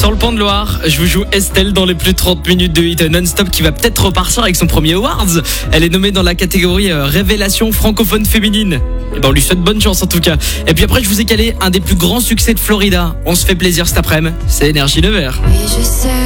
Sur le Pont de Loire, je vous joue Estelle dans les plus de 30 minutes de hit non-stop qui va peut-être repartir avec son premier awards. Elle est nommée dans la catégorie Révélation francophone féminine. Et ben on lui souhaite bonne chance en tout cas. Et puis après je vous ai calé un des plus grands succès de Florida. On se fait plaisir cet après-midi. C'est Énergie 9h. Oui, je sais.